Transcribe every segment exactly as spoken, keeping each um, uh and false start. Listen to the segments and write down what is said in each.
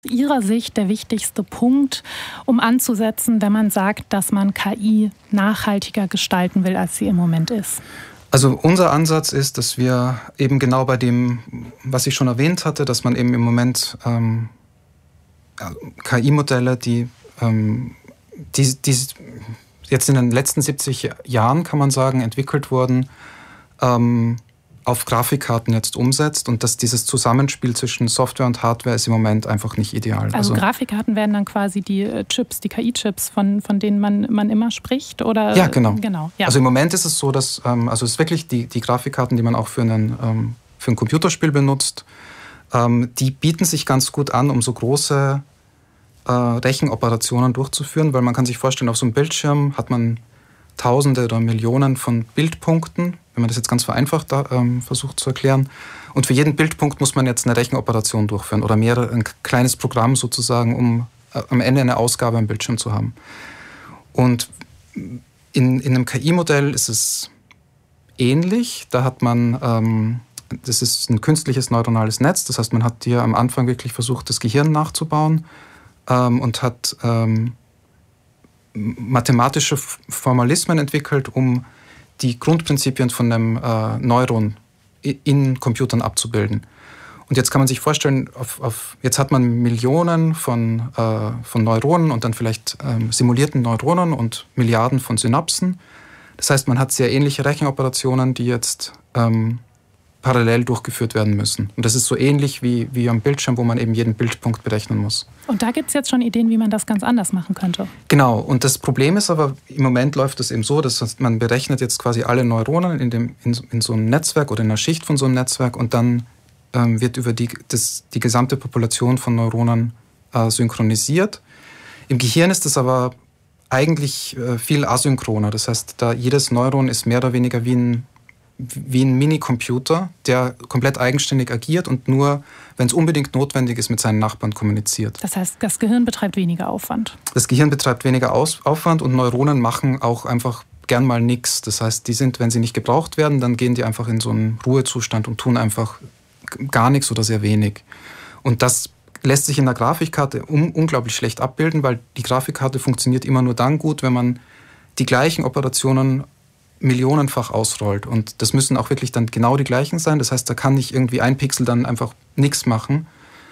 Ihrer Sicht der wichtigste Punkt, um anzusetzen, wenn man sagt, dass man K I nachhaltiger gestalten will, als sie im Moment ist? Also unser Ansatz ist, dass wir eben genau bei dem, was ich schon erwähnt hatte, dass man eben im Moment ähm, K I-Modelle, die, ähm, die, die jetzt in den letzten siebzig Jahren, kann man sagen, entwickelt wurden, ähm, auf Grafikkarten jetzt umsetzt und dass dieses Zusammenspiel zwischen Software und Hardware ist im Moment einfach nicht ideal. Also, also Grafikkarten werden dann quasi die Chips, die K I-Chips, von, von denen man, man immer spricht? Oder? Ja, genau. genau ja. Also im Moment ist es so, dass ähm, also es ist wirklich die, die Grafikkarten, die man auch für, einen, ähm, für ein Computerspiel benutzt, ähm, die bieten sich ganz gut an, um so große äh, Rechenoperationen durchzuführen, weil man kann sich vorstellen, auf so einem Bildschirm hat man Tausende oder Millionen von Bildpunkten, wenn man das jetzt ganz vereinfacht da, ähm, versucht zu erklären. Und für jeden Bildpunkt muss man jetzt eine Rechenoperation durchführen oder mehrere, ein kleines Programm sozusagen, um äh, am Ende eine Ausgabe am Bildschirm zu haben. Und in, in einem K I-Modell ist es ähnlich. Da hat man, ähm, das ist ein künstliches neuronales Netz, das heißt, man hat hier am Anfang wirklich versucht, das Gehirn nachzubauen ähm, und hat ähm, mathematische Formalismen entwickelt, um die Grundprinzipien von einem äh, Neuron in Computern abzubilden. Und jetzt kann man sich vorstellen, auf, auf, jetzt hat man Millionen von, äh, von Neuronen und dann vielleicht ähm, simulierten Neuronen und Milliarden von Synapsen. Das heißt, man hat sehr ähnliche Rechenoperationen, die jetzt ähm, parallel durchgeführt werden müssen. Und das ist so ähnlich wie, wie am Bildschirm, wo man eben jeden Bildpunkt berechnen muss. Und da gibt es jetzt schon Ideen, wie man das ganz anders machen könnte. Genau. Und das Problem ist aber, im Moment läuft es eben so, dass man berechnet jetzt quasi alle Neuronen in, dem, in, in so einem Netzwerk oder in einer Schicht von so einem Netzwerk und dann ähm, wird über die, das, die gesamte Population von Neuronen äh, synchronisiert. Im Gehirn ist das aber eigentlich äh, viel asynchroner. Das heißt, da jedes Neuron ist mehr oder weniger wie ein wie ein Minicomputer, der komplett eigenständig agiert und nur, wenn es unbedingt notwendig ist, mit seinen Nachbarn kommuniziert. Das heißt, das Gehirn betreibt weniger Aufwand? Das Gehirn betreibt weniger Aufwand und Neuronen machen auch einfach gern mal nichts. Das heißt, die sind, wenn sie nicht gebraucht werden, dann gehen die einfach in so einen Ruhezustand und tun einfach gar nichts oder sehr wenig. Und das lässt sich in der Grafikkarte un- unglaublich schlecht abbilden, weil die Grafikkarte funktioniert immer nur dann gut, wenn man die gleichen Operationen millionenfach ausrollt. Und das müssen auch wirklich dann genau die gleichen sein. Das heißt, da kann nicht irgendwie ein Pixel dann einfach nichts machen.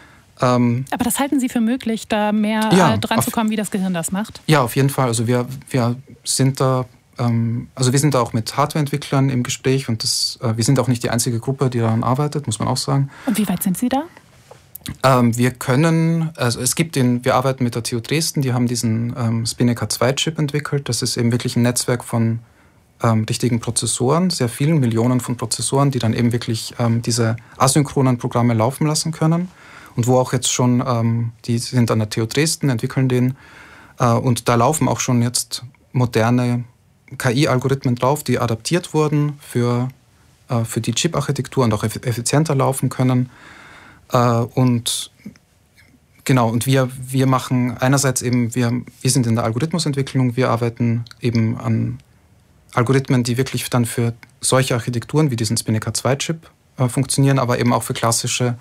Ähm Aber das halten Sie für möglich, da mehr ja, dran zu kommen, wie das Gehirn das macht? Ja, auf jeden Fall. Also wir, wir sind da, ähm, also wir sind da auch mit Hardwareentwicklern im Gespräch und das, äh, wir sind auch nicht die einzige Gruppe, die daran arbeitet, muss man auch sagen. Und wie weit sind Sie da? Ähm, wir können, also es gibt den, wir arbeiten mit der T U Dresden, die haben diesen ähm, Spinnaker zwei Chip entwickelt. Das ist eben wirklich ein Netzwerk von Ähm, richtigen Prozessoren, sehr vielen Millionen von Prozessoren, die dann eben wirklich ähm, diese asynchronen Programme laufen lassen können und wo auch jetzt schon, ähm, die sind an der T U Dresden, entwickeln den äh, und da laufen auch schon jetzt moderne K I-Algorithmen drauf, die adaptiert wurden für, äh, für die Chip-Architektur und auch effizienter laufen können äh, und genau, und wir, wir machen einerseits eben, wir, wir sind in der Algorithmusentwicklung, wir arbeiten eben an Algorithmen, die wirklich dann für solche Architekturen wie diesen Spinnaker zwei Chip äh, funktionieren, aber eben auch für klassische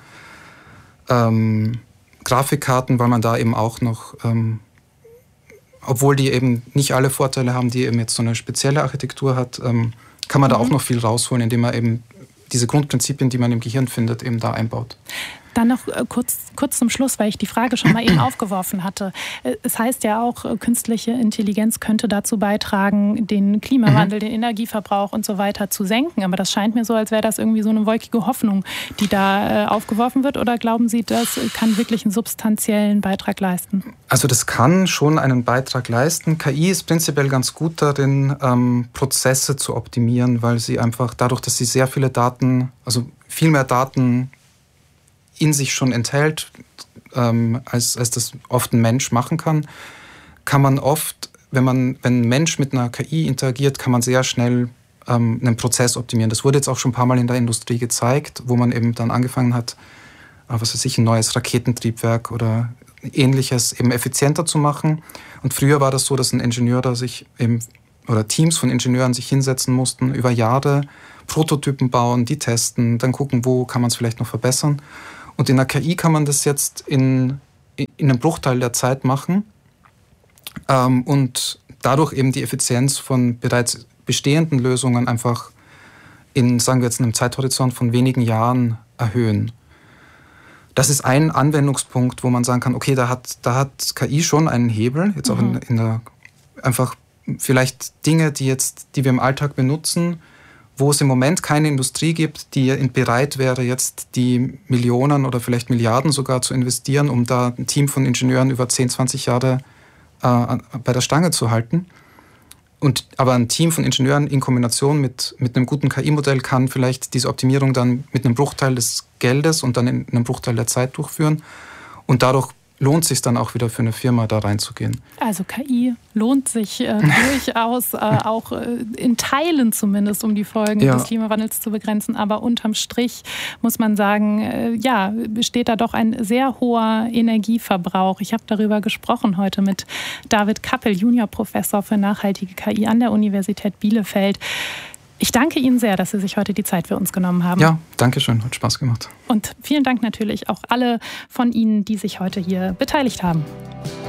ähm, Grafikkarten, weil man da eben auch noch, ähm, obwohl die eben nicht alle Vorteile haben, die eben jetzt so eine spezielle Architektur hat, ähm, kann man mhm. da auch noch viel rausholen, indem man eben diese Grundprinzipien, die man im Gehirn findet, eben da einbaut. Dann noch kurz, kurz zum Schluss, weil ich die Frage schon mal eben aufgeworfen hatte. Es heißt ja auch, künstliche Intelligenz könnte dazu beitragen, den Klimawandel, mhm. den Energieverbrauch und so weiter zu senken. Aber das scheint mir so, als wäre das irgendwie so eine wolkige Hoffnung, die da aufgeworfen wird. Oder glauben Sie, das kann wirklich einen substanziellen Beitrag leisten? Also das kann schon einen Beitrag leisten. K I ist prinzipiell ganz gut darin, ähm, Prozesse zu optimieren, weil sie einfach dadurch, dass sie sehr viele Daten, also viel mehr Daten in sich schon enthält, ähm, als, als das oft ein Mensch machen kann, kann man oft, wenn man, wenn ein Mensch mit einer K I interagiert, kann man sehr schnell ähm, einen Prozess optimieren. Das wurde jetzt auch schon ein paar Mal in der Industrie gezeigt, wo man eben dann angefangen hat, was weiß ich, ein neues Raketentriebwerk oder Ähnliches eben effizienter zu machen. Und früher war das so, dass ein Ingenieur da sich eben, oder Teams von Ingenieuren sich hinsetzen mussten, über Jahre Prototypen bauen, die testen, dann gucken, wo kann man es vielleicht noch verbessern. Und in der K I kann man das jetzt in in einem Bruchteil der Zeit machen ähm, und dadurch eben die Effizienz von bereits bestehenden Lösungen einfach in, sagen wir jetzt, einem Zeithorizont von wenigen Jahren erhöhen. Das ist ein Anwendungspunkt, wo man sagen kann, okay, da hat, da hat K I schon einen Hebel, jetzt auch mhm. in, in der, einfach vielleicht Dinge, die, jetzt, die wir im Alltag benutzen, wo es im Moment keine Industrie gibt, die bereit wäre, jetzt die Millionen oder vielleicht Milliarden sogar zu investieren, um da ein Team von Ingenieuren über zehn, zwanzig Jahre äh, bei der Stange zu halten. Und, aber ein Team von Ingenieuren in Kombination mit, mit einem guten K I-Modell kann vielleicht diese Optimierung dann mit einem Bruchteil des Geldes und dann in einem Bruchteil der Zeit durchführen. Und dadurch lohnt es sich dann auch wieder für eine Firma, da reinzugehen. Also K I lohnt sich äh, durchaus, äh, auch äh, in Teilen zumindest, um die Folgen ja. des Klimawandels zu begrenzen. Aber unterm Strich muss man sagen, äh, ja, besteht da doch ein sehr hoher Energieverbrauch. Ich habe darüber gesprochen heute mit David Kappel, Juniorprofessor für nachhaltige K I an der Universität Bielefeld. Ich danke Ihnen sehr, dass Sie sich heute die Zeit für uns genommen haben. Ja, danke schön, hat Spaß gemacht. Und vielen Dank natürlich auch alle von Ihnen, die sich heute hier beteiligt haben.